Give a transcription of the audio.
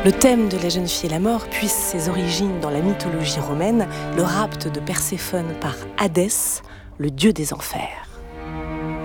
Le thème de La jeune fille et la mort puise ses origines dans la mythologie romaine, le rapt de Perséphone par Hadès, le dieu des enfers.